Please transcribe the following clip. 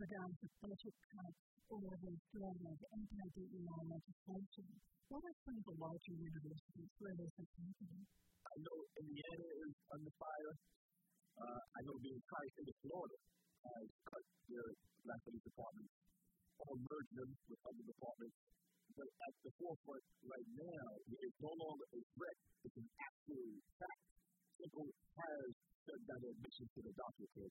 regards to budget cuts or the threat of anti-DEI legislation, what are some of the larger universities where this is happening? I know Indiana is under fire. I know the entire state of Florida has cut their Black police departments or merged them with other departments. But at the forefront right now, it's no longer a threat. It's an actual fact. Cisco has shut down their admissions to the doctorate program.